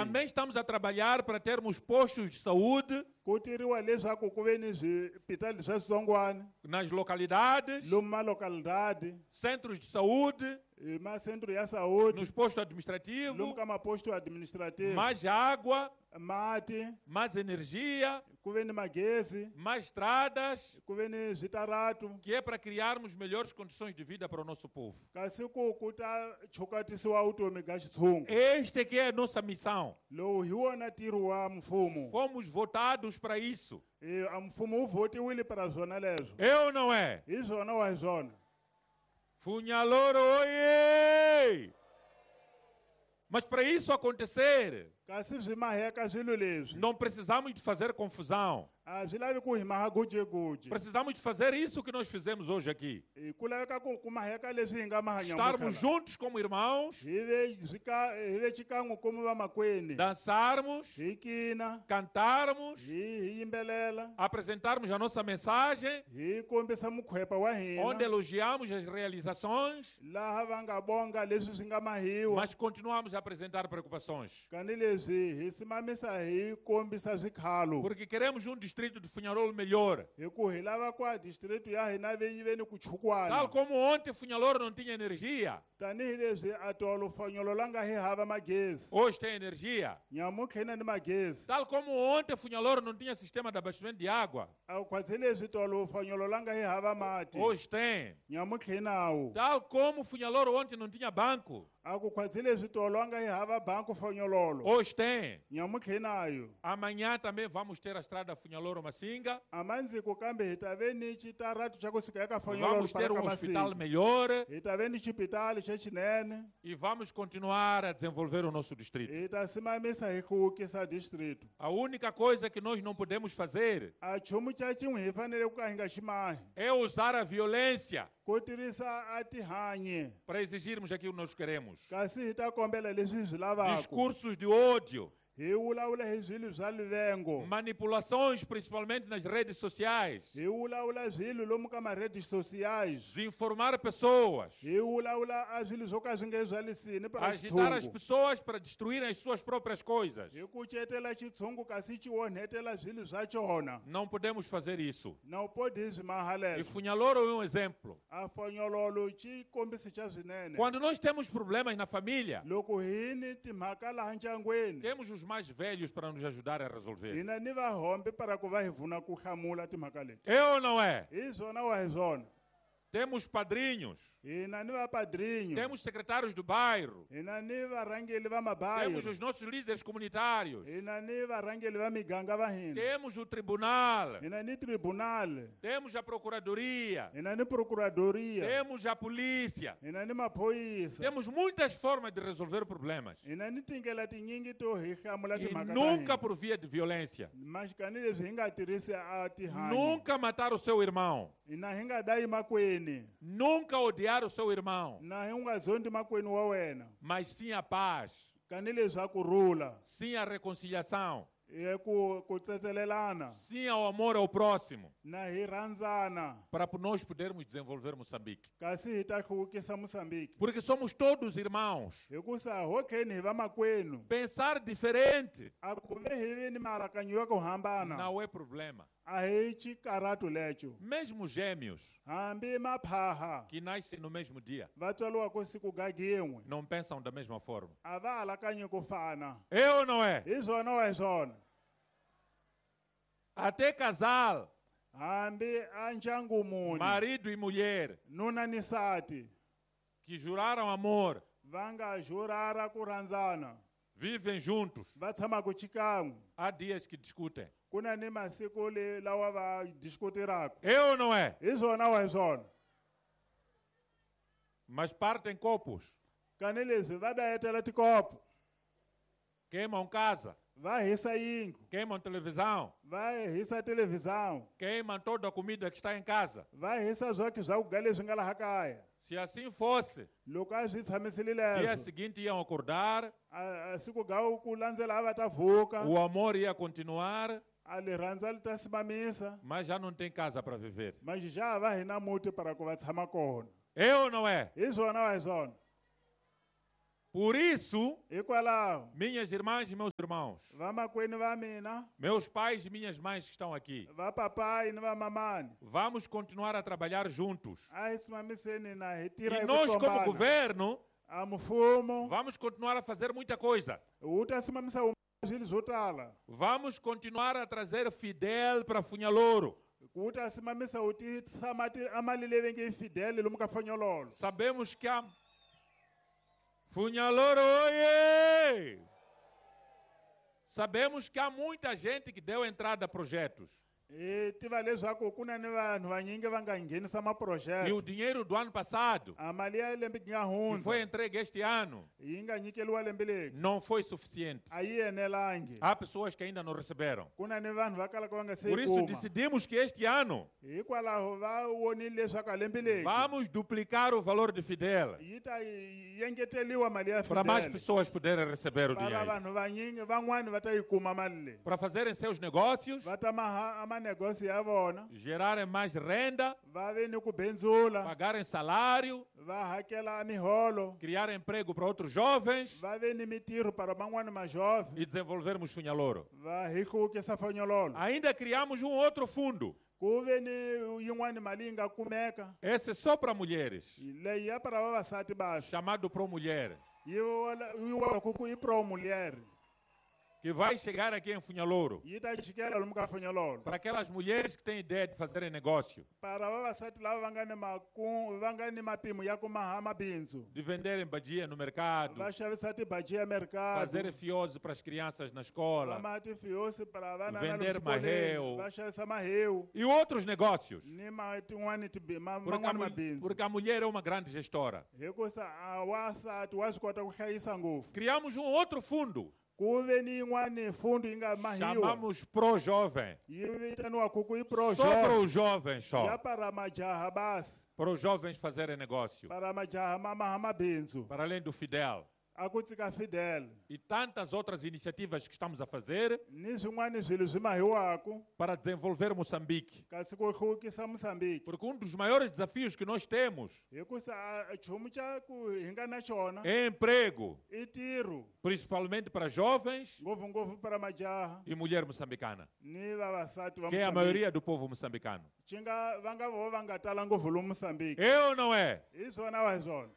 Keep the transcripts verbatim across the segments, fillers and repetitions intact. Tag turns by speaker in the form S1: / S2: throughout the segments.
S1: Também estamos a trabalhar para termos postos de saúde
S2: ku tirhiwa leswaku ku ve ni swipitali swa switsongwana
S1: nas localidades,
S2: lomu malokalidade,
S1: centros de saúde,
S2: hi masentro ya saúde,
S1: nos postos administrativos,
S2: lomu ka maposto administrativo,
S1: mais água,
S2: mati,
S1: mais energia,
S2: ku ve ni magezi,
S1: mais estradas,
S2: ku ve ni switarato,
S1: que é para criarmos melhores condições de vida para o nosso povo.
S2: kasi ku ku ta chukatisiwa vutomi bya xitshungu.
S1: Esta que é a nossa missão.
S2: Lowu hi wona ntirho wa mfumo.
S1: Fomos votados para isso.
S2: Eh, a mfumo wu votiwile para swona leswo.
S1: É ou não é?
S2: Hi swona wa hi swona.
S1: Funhaloro, oiê! Mas para isso acontecer,
S2: Kasi byi maheka swilo leswi.
S1: não precisamos de fazer confusão.
S2: A byi lavi ku hi maha gujeguje.
S1: Precisamos de fazer isso que nós fizemos hoje aqui.
S2: Eh, Ku laveka ku ku maheka leswi hi nga mahanya
S1: Estarmos juntos como irmãos,
S2: Hi ve byi ka- hi ve xikan'we como vamakwenu.
S1: dançarmos,
S2: Hi kina,
S1: cantarmos,
S2: hi hi yimbelela,
S1: apresentarmos a nossa mensagem,
S2: hi kombisa mukhwepa wa
S1: onde
S2: hina.
S1: elogiamos as realizações,
S2: Laha va nga bonga leswi swi nga mahiwa.
S1: mas continuamos a apresentar preocupações.
S2: Kani leswi hi simamisa hi kombisa swikhalo.
S1: Porque queremos um distrito de Funhaloro melhor.
S2: Hi ku hi lava ku a district ya hina ve yi ve ni ku
S1: Tal
S2: chukwana.
S1: como ontem Funhaloro não tinha energia,
S2: Tanihi leswi a tolo fanyolo la nga hi hava magezi.
S1: hoje tem energia.
S2: Nyamukhha hina ni magezi.
S1: Tal como ontem Funhaloro não tinha sistema de abastecimento de água,
S2: A khwatsi leswi tolo fanyolo la nga hi hava mati.
S1: hoje tem.
S2: Nyamukhha hinawo.
S1: Tal como Funhaloro ontem não tinha banco,
S2: A ku khwatsi leswi tolo a nga hi hava banku fanyololo.
S1: hoje tem.
S2: Nyamukhha hinayo.
S1: Amanhã também vamos ter a estrada Funhaloro-Masinga.
S2: Amandziku kambe hi ta ve ni xitaratu xa kusuka eka fanyololo
S1: Vamos ter
S2: para
S1: um
S2: ka
S1: hospital
S2: Masinga.
S1: melhor
S2: Hi ta ve ni xipitali xa xinene.
S1: e vamos continuar a desenvolver o nosso distrito.
S2: Hi ta simamisa hi hluvukisa district.
S1: A única coisa que nós não podemos fazer
S2: A nchumu xa cin'we hi fanele ku ka hi nga xi mahi.
S1: é usar a violência
S2: Ku tirhisa a tihanyi.
S1: para exigirmos aquilo que nós queremos.
S2: Kasi hi ta kombela leswi hi swi lavaka.
S1: Discursos de ódio,
S2: Hi vulavula hi swilo swa livengo.
S1: manipulações, principalmente nas redes sociais,
S2: Hi vulavula swilo lomu ka ma-redes sociais.
S1: desinformar pessoas,
S2: Hi vulavula a swilo swo ka swi nge swalisini para
S1: agitar as
S2: xitshungu.
S1: pessoas para destruírem as suas próprias coisas.
S2: Hi kucetela xitshungu kasi xi onhetela swilo swa xona.
S1: Não podemos fazer isso.
S2: Não pode hi swi maha
S1: E
S2: leswo.
S1: Funhaloro é um exemplo.
S2: A fanyololo xi kombisi xa swinene.
S1: Quando nós temos problemas na família,
S2: Loko hi ni timhaka laha ndyangwini,
S1: temos os mais velhos para nos ajudar a resolver.
S2: hina ni vahombi para ku va hi pfuna ku hlamula timhaka leti.
S1: É ou não é?
S2: Hi swona wa hi swona.
S1: Temos padrinhos,
S2: Hina ni vapadrinho.
S1: temos secretários do bairro,
S2: Hina ni varhangeli va
S1: temos
S2: mabayo.
S1: os nossos líderes comunitários,
S2: Hina ni varhangeli va miganga va hina.
S1: temos o tribunal,
S2: Hina ni tribunal.
S1: temos a procuradoria,
S2: Hina ni procuradoria.
S1: temos a polícia,
S2: Hina ni maphoyisa.
S1: temos muitas formas de resolver problemas.
S2: Hina ni tindlela tinyingi to hi hlamula
S1: E
S2: timhaka ta
S1: nunca
S2: hina.
S1: por via de violência.
S2: Maxikani leswi hi nga tirhisi a tihanyi.
S1: Nunca matar o seu irmão.
S2: Hina hi nga dayi makwenu.
S1: Nunca odiar o seu irmão.
S2: Na hi nga zondi makwenu wa wena.
S1: Mas sim a paz,
S2: Kani leswi a kurhula.
S1: sim a reconciliação,
S2: Hi ku ku tsetselelana.
S1: sim ao amor ao próximo,
S2: Na hi rhandzana.
S1: para nós podermos desenvolver Moçambique.
S2: Kasi hi ta hluvukisa Moçambique.
S1: Porque somos todos irmãos.
S2: Hikusa hokheni hi va makwenu.
S1: Pensar diferente
S2: A ku ve hi vi ni mianakanyo ya ku hambana.
S1: não é problema.
S2: A hi xikarato lecho.
S1: Mesmo gêmeos
S2: Hambi maphaha.
S1: que nascem no mesmo dia
S2: Va tswaliwa ku siku ga gin'we.
S1: não pensam da mesma forma.
S2: A va alakanyi ku fana.
S1: É ou não é?
S2: Hi swona wa hi swona.
S1: Até casal,
S2: Hambi a ndyangu muni.
S1: marido e mulher,
S2: Nuna ni nsati.
S1: que juraram amor,
S2: Va nga jurara ku rhandzana.
S1: vivem juntos.
S2: Va tshama ku xikan'we.
S1: Há dias que discutem.
S2: Ku na ni masiku le lawa va diskutiraka.
S1: É ou não é?
S2: Hi swona wa hi swona.
S1: Mas partem copos,
S2: Kani leswi va dayetela tikopo.
S1: queimam casa,
S2: Va hisa yindlu.
S1: queimam televisão,
S2: Va hisa televisão.
S1: queimam toda a comida que está em casa.
S2: Va hisa swakudya swakudya leswi nga laha kaya.
S1: Se assim fosse,
S2: Loko a swi tshamisile
S1: dia
S2: leswo.
S1: seguinte iam acordar,
S2: A a siku ga ku landzela a va ta vuka.
S1: o amor ia continuar,
S2: A li rhandza li ta simamisa.
S1: mas já não tem casa para viver.
S2: Mas já va hi na muti para ku va tshama kona.
S1: É ou não é?
S2: Hi swona wa hi swona.
S1: Por isso,
S2: hikwalaho
S1: minhas irmãs e meus irmãos,
S2: vamakwenu va mina
S1: meus pais e minhas mães que estão aqui,
S2: va papai ni va mamani
S1: vamos continuar a trabalhar juntos.
S2: a hi simamiseni na hi tirha
S1: E
S2: hi ku
S1: nós, como
S2: tsombana.
S1: governo,
S2: A mfumo
S1: vamos continuar a fazer muita coisa.
S2: wu ta simamisa swilo swo tala
S1: Vamos continuar a trazer Fidel para Funhaloro.
S2: wu ta simamisa wu tisama ti amali leyi ve nge yi fidele lomu ka fanyololo
S1: Sabemos que há... Funhaloro, oiê! Sabemos que há muita gente que deu entrada a projetos.
S2: hi tiva leswaku ku na ni vanhu vanyingi va nga nghenisa
S1: E o
S2: maphurojeke
S1: dinheiro do ano passado,
S2: a mali ya lembe ki nga
S1: que foi
S2: hundza
S1: entregue este ano,
S2: yi nga nyikeliwa lembe leki
S1: não foi suficiente.
S2: a yi enelangi
S1: Há pessoas que ainda não receberam.
S2: ku na ni vanhu va kalaka va nga se
S1: Por
S2: yi
S1: isso
S2: kuma
S1: decidimos que este ano
S2: hikwalaho va vonile leswaku a lembe leki
S1: vamos duplicar o valor de Fidel
S2: yi ta yi engeteliwa mali ya
S1: para mais
S2: fidele
S1: pessoas poderem receber o
S2: para
S1: dinheiro.
S2: vanhu vanyingi van'wani va ta yi kuma mali leyi
S1: Para fazerem seus negócios,
S2: va ta maha amanegócio ya vona
S1: gerarem mais renda,
S2: va ve ni ku benzula
S1: pagarem salário,
S2: va hakela a miholo
S1: criar emprego para outros jovens
S2: va ve ni mitirho para man'wani majove
S1: e desenvolvermos Funhaloro.
S2: va hi hluvukisa fanyololo
S1: Ainda criamos um outro fundo.
S2: ku ve ni yin'wani mali yi nga kumeka
S1: Esse é só para mulheres,
S2: leyi ya para vavasati basi
S1: chamado Pro Mulher,
S2: yi wola- yi wolaku ku i pro mulher
S1: que vai chegar aqui em Funhaloro.
S2: yi ta jikela lomu ka fanyololo
S1: Para aquelas mulheres que têm ideia de fazerem negócio,
S2: para vavasati lava va nga ni maku- va nga ni mapimo ya ku maha mabindzu
S1: de venderem badia no mercado,
S2: va xavisa tibaji ya mercado
S1: fazer fiose para as crianças na
S2: va
S1: escola
S2: maha tifiosi para vana na
S1: Vender
S2: lomu xikolweni,
S1: maheu.
S2: va xavisa maheu
S1: e outros negócios.
S2: ni ma tin'wani tibi- ma-
S1: Porque a,
S2: man'wani
S1: mul-
S2: mabindzu
S1: porque a mulher é uma grande gestora.
S2: hikusa a wasati wa swi kota ku hlayisa ngopfu
S1: Criamos um outro fundo,
S2: ku ve ni yin'wani fundo yi nga mahiwa
S1: chamamos Pro Jovem.
S2: yi vitaniwaku ku i pro
S1: Só para
S2: jovem
S1: os jovens,
S2: ya
S1: só.
S2: para majaha basi
S1: Para os jovens fazerem negócio.
S2: para majaha ma maha mabindzu
S1: Para além do Fidel.
S2: a ku tsika fidele
S1: E tantas outras iniciativas que estamos a fazer
S2: ni swin'wani swilo swi mahiwaku
S1: para desenvolver Moçambique.
S2: kasi ku hluvukisa moçambique
S1: Porque um dos maiores desafios que nós temos
S2: hikusa a nchumu xa ku hi nga na xona
S1: é emprego,
S2: i tirho
S1: principalmente para jovens
S2: ngopfungopfu para majaha
S1: e mulher moçambicana,
S2: ni vavasati va
S1: que é a
S2: moçambique
S1: maioria do povo moçambicano.
S2: xi nga va nga vo va nga tala ngopfu lomu moçambique
S1: É ou não é?
S2: hi swona wa hi swona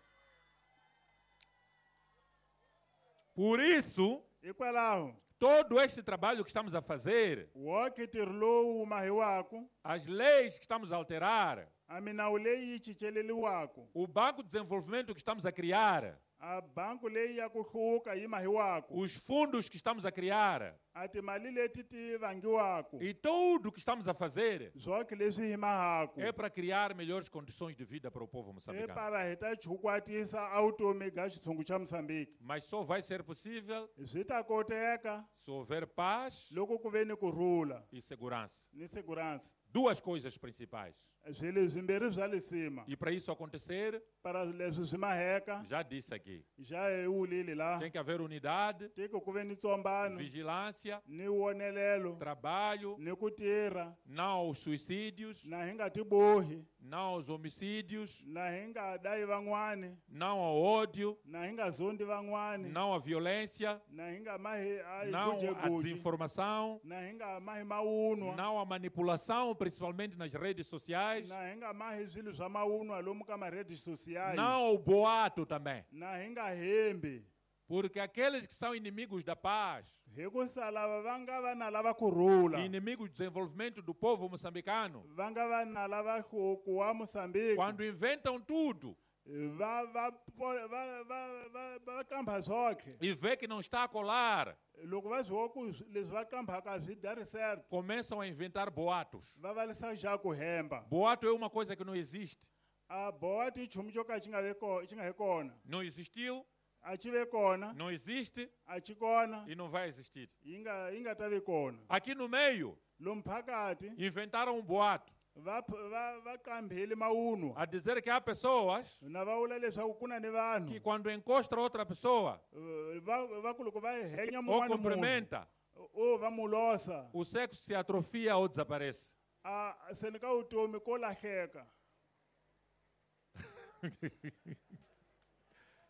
S1: Por isso,
S2: hikwalaho
S1: todo este trabalho que estamos a fazer,
S2: woke tirho lowu wu mahiwaku
S1: as leis que estamos a alterar,
S2: a minawu leyi yi ciceleliwaku
S1: o Banco de Desenvolvimento que estamos a criar,
S2: a banku leyi ya ku hluka yi mahiwaku
S1: os fundos que estamos a criar
S2: a timali leti ti vangiwaku
S1: e tudo o que estamos a fazer
S2: zwoke leswi hi mahaku
S1: é para criar melhores condições de vida para o povo
S2: i
S1: moçambicano.
S2: para hi ta chukwatisa a vutomi bya xitshungu xa moçambique
S1: Mas só vai ser possível
S2: byi ta koteka
S1: se houver paz
S2: loko ku ve ni kurhula
S1: e segurança.
S2: ni segurança
S1: Duas coisas principais.
S2: swilo swimbirhi bya le cima
S1: E para isso acontecer,
S2: para leswi swi maheka
S1: já disse aqui,
S2: já hi wulile la
S1: tem que haver unidade,
S2: tiko ku ve ni tsombano
S1: vigilância,
S2: ni wonelelo
S1: trabalho,
S2: ni ku tirha
S1: não aos suicídios,
S2: na hi nga ti bohi
S1: não aos homicídios,
S2: na hi nga dayi van'wani
S1: não ao ódio,
S2: na hi nga zondi van'wani
S1: não à violência,
S2: na hi nga mahi a
S1: não à
S2: gujeguji
S1: desinformação,
S2: na hi nga mahi mawunwa
S1: não à manipulação, principalmente nas redes sociais,
S2: na hi nga mahi swilo swa mawunwa lomu ka maredi sociais
S1: não ao boato também.
S2: na hi nga hembi
S1: Porque aqueles que são inimigos da paz,
S2: hikusa lava va nga va na lava kurhula
S1: inimigos do desenvolvimento do povo moçambicano,
S2: va nga va na lava hluku wa moçambique
S1: quando inventam tudo
S2: va va po- va va va va kamba zwoke
S1: e vê que não está a colar,
S2: loko va zwiwa ku leswi va kambaka swi dari certo
S1: começam a inventar boatos.
S2: va va lisa xa ku hemba
S1: Boato é uma coisa que não existe.
S2: a boha ti nchumu xo ka xi nga ve ko- xi nga he kona
S1: Não existiu,
S2: a xi ve kona
S1: não existe
S2: a xi kona
S1: e não vai existir.
S2: yi nga yi nga ta vi kona
S1: Aqui no meio,
S2: lomu phakati
S1: inventaram um boato
S2: va p- va va kambheli mawunwa
S1: a dizer que há pessoas
S2: na va vula leswaku ku na ni vanhu
S1: que quando encosta outra pessoa
S2: eh, va va ku loko va henya
S1: ou
S2: mun'wana munhu
S1: cumprimenta,
S2: o va mu losa
S1: o sexo se atrofia ou desaparece.
S2: a seni ka vutomi ko lahleka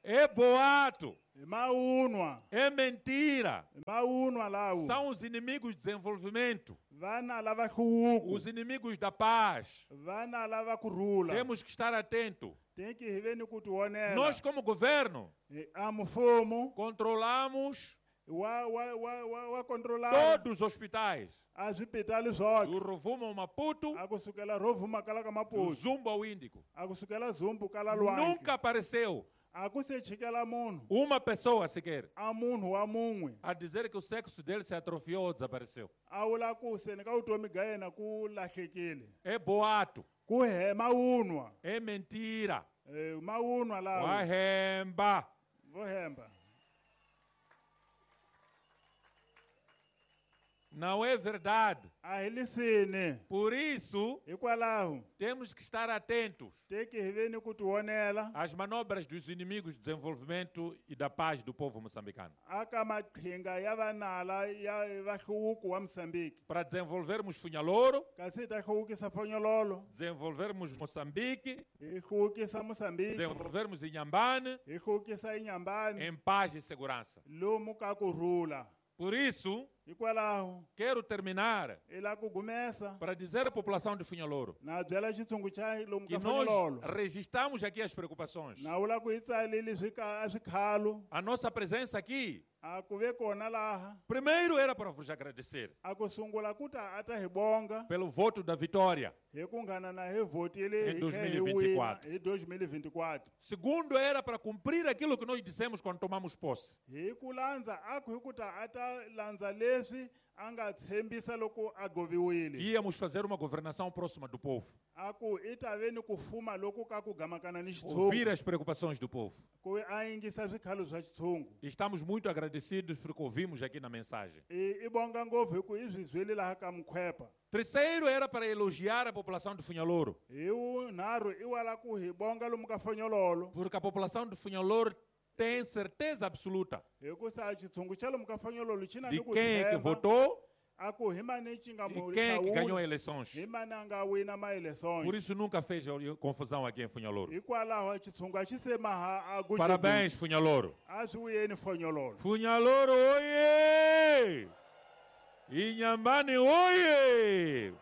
S1: É boato,
S2: hi maunwa
S1: é mentira.
S2: hi maunwa lawo
S1: São os inimigos do desenvolvimento,
S2: vana lava hluvuko
S1: os inimigos da paz.
S2: vana lava kurhula
S1: Temos que estar atentos.
S2: tem que hi veni ku ti wonela
S1: Nós, como governo,
S2: Hi- a mfumo
S1: controlamos
S2: wa wa wa wa wa controlar
S1: todos os hospitais.
S2: a swipitali
S1: Do
S2: zwonke
S1: Rovuma ao Maputo,
S2: a kusukela rovuma kala ka
S1: do
S2: maputo
S1: Zumba ao Índico.
S2: a kusukela zumbu kala lwanke
S1: Nunca apareceu
S2: a ku se chikela munhu
S1: uma pessoa sequer
S2: a munhu wa mun'we
S1: a dizer que o sexo dele se atrofiou ou desapareceu.
S2: a vula ku seni ka vutomi bya yena ku lahlekile
S1: É boato,
S2: ku he maunwa
S1: é mentira.
S2: eh, maunwa lawo
S1: Wahemba.
S2: vo hemba
S1: Não é verdade.
S2: a hi lisini
S1: Por isso,
S2: hikwalaho
S1: temos que estar atentos
S2: tem que hi veni ku ti wonela
S1: às manobras dos inimigos do desenvolvimento e da paz do povo moçambicano.
S2: aka maqhinga ya vanala ya vahluvuko wa Moçambique
S1: Para desenvolvermos Funhaloro,
S2: kasi hi ta hluvukisa fonyololo
S1: desenvolvermos Moçambique,
S2: hi hluvukisa Moçambique
S1: desenvolvermos Inhambane
S2: hi hluvukisa inyambani
S1: em paz e segurança.
S2: lomu ka kurhula
S1: Por isso,
S2: hikwalaho
S1: quero terminar
S2: i la ku gumesa
S1: para dizer à população de Funhaloro
S2: na byela xitshungu xa lomu
S1: que
S2: ka
S1: nós
S2: fonyololo
S1: registramos aqui as preocupações.
S2: na vula ku hi tsalile swika- a swikhalu
S1: A nossa presença aqui,
S2: a ku ve kona laha
S1: primeiro era para vos agradecer
S2: a ku sungula ku ta a ta hi bonga
S1: pelo voto da vitória.
S2: hi ku nghana na hi vhotile
S1: Em
S2: hi khe hi
S1: dois mil e vinte e quatro.
S2: wina hi dois mil e vinte e quatro
S1: Segundo, era para cumprir aquilo que nós dissemos quando tomamos posse.
S2: hi ku landza a ku hi ku ta a ta landza leswi a nga tshembisa loko a goviwile
S1: Que íamos fazer uma governação próxima do povo.
S2: a ku i ta ve ni ku fuma loku ka ku gamakana ni
S1: Ouvir
S2: xitshungu
S1: as preocupações do povo.
S2: ku a yingisa swikhalu swa xitshungu
S1: E estamos muito agradecidos porque ouvimos aqui na mensagem.
S2: i i bonga ngopfu hi ku i swi zwele laha ka mukhwepa
S1: Terceiro, era para elogiar a população de Funhaloro.
S2: hi wunharhu i wala ku hi bonga lomu ka fonyololo
S1: Porque a população de Funhaloro tem certeza absoluta
S2: hikusa xitshungu xa lomu ka fonyololo xi na
S1: de
S2: ni ku
S1: quem é que
S2: tshemba
S1: votou
S2: a ku hi mani xi nga
S1: e
S2: mu
S1: quem é que ganhou
S2: hlawula
S1: eleições.
S2: hi mani a nga wina
S1: Por
S2: maelesonje
S1: isso nunca fez confusão aqui em Funhaloro.
S2: hikwalaho a xitshungu a xi se maha a ku
S1: Parabéns, Funhaloro.
S2: a swi vuyeni fonyololo
S1: Funhaloro, oiê! Inhambane, oiê!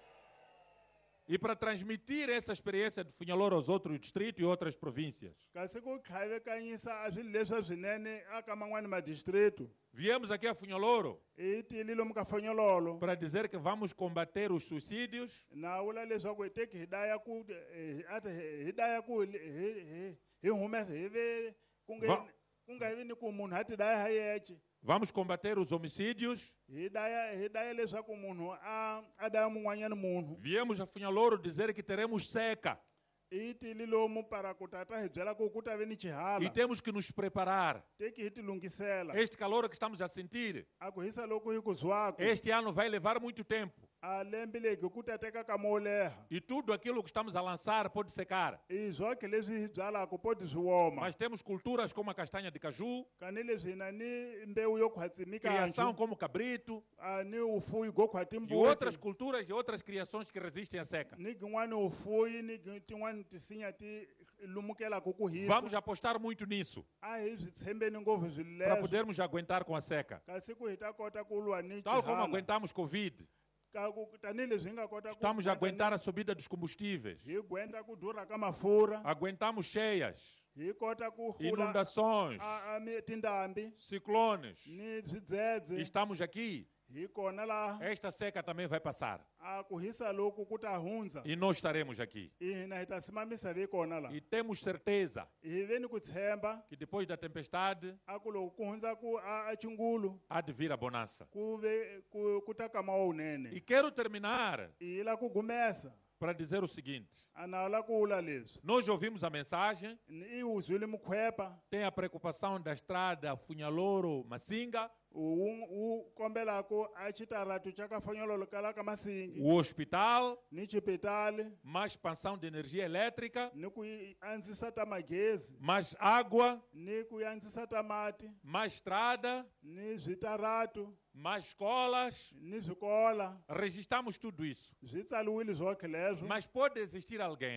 S1: E para transmitir essa experiência de Funhaloro aos outros distritos e outras províncias,
S2: kasi ku tlhavekanyisa a swilo leswi swinene aka man'wani madistritu
S1: viemos aqui a Funhaloro
S2: hi tile lomu ka fonyololo
S1: para dizer que vamos combater os suicídios,
S2: na vula leswaku hi teki hi daya ku eh, ati hi hi daya ku hi hi- hi- hi humesa hi ve ku nge
S1: Va-
S2: ku nga vi ni ku munhu a ti daya ha yexe
S1: vamos combater os homicídios.
S2: hi daya hi daya leswaku munhu a a daya mun'wanyana munhu
S1: Viemos a Funhaloro dizer que teremos seca
S2: hi tile lomu para ku tata hi byela ku ku ta ve ni
S1: e
S2: xihala
S1: temos que nos preparar.
S2: teki hi ti lungisela
S1: Este calor que estamos a sentir,
S2: a ku hisa loku hi ku zwaku
S1: este ano vai levar muito tempo.
S2: a lembe legi ku ta teka kama wo leha
S1: E tudo aquilo que estamos a lançar pode secar.
S2: i zwakhe leswi hi byalaka poti swi woma
S1: Mas temos culturas como a castanha de caju,
S2: kanileswi hi na ni mbewu yo khwatsi
S1: criação
S2: mikanju
S1: como cabrito
S2: a ni ufuyi go khwa
S1: e outras
S2: timbuti
S1: culturas e outras criações que resistem à seca.
S2: ni gin'wani ufuyi ni gi- tin'wani tisinya ti lumukelaku ku
S1: Vamos
S2: hisa
S1: apostar muito nisso
S2: a hi swi tshembeni ngopfu swilo
S1: para
S2: leswo
S1: podermos aguentar com a seca.
S2: kasi ku hi ta kota ku lwa ni
S1: Tal como
S2: xihala
S1: aguentamos Covid,
S2: Ka ku- tanihileswi hi nga kota ku
S1: estamos a
S2: gwenta
S1: aguentar
S2: ni-
S1: a subida dos combustíveis,
S2: hi gwenta ku durha ka mafurha
S1: aguentamos cheias,
S2: hi kota ku hula
S1: inundações,
S2: a- a mi- tindhambi
S1: ciclones.
S2: ni
S1: E
S2: swidzedze
S1: estamos aqui.
S2: hi kona laha
S1: Esta seca também vai passar
S2: a ku hisa loku ku ta hundza
S1: e nós estaremos aqui.
S2: i hina hi ta sima misave kona laha
S1: E temos certeza
S2: hi ve ni ku tshemba
S1: que depois da tempestade
S2: a ku loko ku hundza ku a a xingulu
S1: há de vir a bonança.
S2: ku ve ku ku ta kama wunene
S1: E quero terminar
S2: hi la ku gumesa
S1: para dizer o seguinte:
S2: a na la ku vula leswi
S1: nós ouvimos a mensagem,
S2: ni i wu zwile mukhwepa
S1: tem a preocupação da estrada Funhaloro-Masinga,
S2: wu wu kombelaku a xitaratu xa ka fanyololo ka la ka masingi
S1: o hospital,
S2: ni xipitali
S1: mais expansão de energia elétrica,
S2: ni ku yi andzisa ta magezi
S1: mais água,
S2: ni ku andzisa ta mati
S1: mais estrada,
S2: ni switaratu
S1: mais escolas.
S2: ni swikola
S1: Registramos tudo isso.
S2: swi tsaliwile zwokhe leswo
S1: Mas pode existir alguém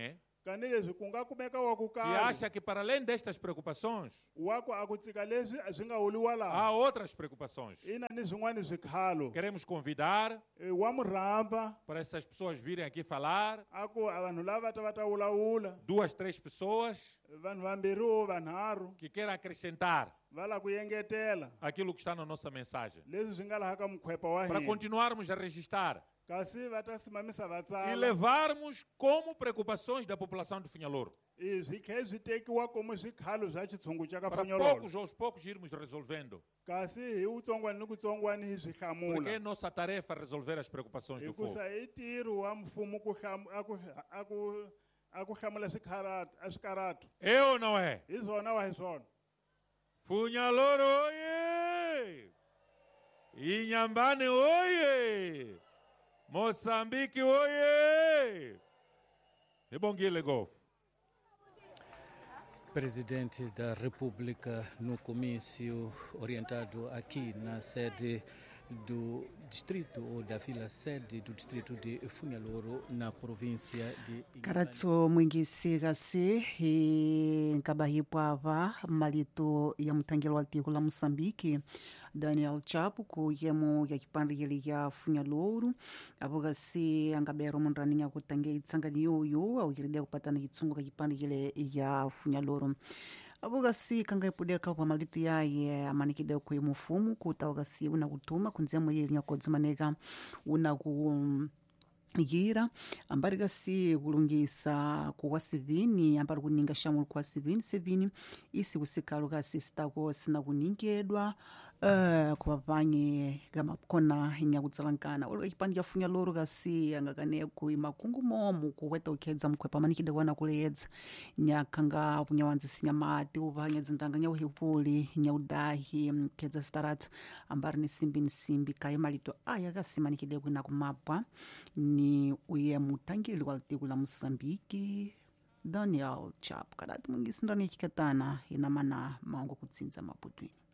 S2: kani leswi ku nga kumeka wa ku
S1: que
S2: karhi
S1: acha que para além destas preocupações,
S2: wa ku a ku tsika leswi swi nga huliwa
S1: há
S2: laha
S1: outras preocupações.
S2: ina ni swin'wana swikhalo
S1: Queremos convidar
S2: Eh, wa mu rhamba
S1: para essas pessoas virem aqui falar,
S2: a ku a vanhu lava va ta va ta vulavula
S1: duas, três pessoas
S2: vanhu vambirhi wo vanharhu
S1: que queiram acrescentar
S2: va lava ku engetela
S1: aquilo que está na nossa mensagem,
S2: leswi swi nga laha ka mukhwepa wa
S1: para
S2: hina
S1: continuarmos a registrar
S2: kasi va ta simamisa va
S1: e
S2: tsala
S1: levarmos como preocupações da população de Funhaloro,
S2: i swi khe swi tekiwa como swikhalo swa xitshungu xa ka
S1: para
S2: Funyololo
S1: poucos aos poucos irmos resolvendo,
S2: kasi hi wutsongwana ni kutsongwana hi swi
S1: porque é
S2: hlamula
S1: nossa tarefa resolver as preocupações do povo.
S2: hikusa i ntirho wa mfumo ku hlam- a ku- a ku- a ku hlamula swikharata- a swikarato
S1: É ou não é?
S2: hi swona wa hi swona
S1: Funhaloro, oye! Inhambane, oye! Moçambique, oye! Ibongile Golf.
S3: Presidente da República no comício orientado aqui na sede do distrito ou da vila sede do distrito de Funhaloro na província de
S4: karatso mwingisi kasi hi nkabahipo ava malito ya mutangelo wa tiko la Moçambique Daniel Chapo ku yemo ya kipande hili ya Funhaloro apo kasi angabero mundraninya kutange itsangani yoyo au yiride kupatana kitsungu ka kipande hile ya Funhaloro apo kasi kanga ipudeka kwa malito yaye amanikide ku mufumu kutawa kasi una kutuma kunzemo yili nyakodzumaneka una ku yira ambari kasi kulungisa kuwa sivini ambari kuninga shamulu kwa sivini sivini isi kusikalo kasi sitako sina kuningedwa uh, kupapanye gama kona hinya kutsalankana ulika kipandi ya Funhaloro kasi angakane kuima kungu momu kuweta ukedza mkwepa manikide wana kuleyedza nyakanga punyawanzisi nyamati uvanya zindanga nya uhipuli nya udahi kedza staratu ambari ni simbi ni simbi kaya malito aya kasi manikide kuina kumapwa ni uye mutangeli wa tiko la Moçambique Daniel Chapo kadati mwingisi ndani chikatana ina mana maongo kutsinza maputwini